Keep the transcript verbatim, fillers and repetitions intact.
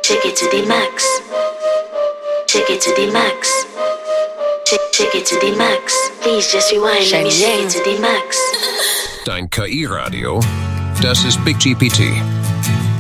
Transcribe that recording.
Take it to the max. Take it to the max. Take, take it to the max. Please just rewind. Let me take it to the max. Dein K I-Radio, das ist Big G P T.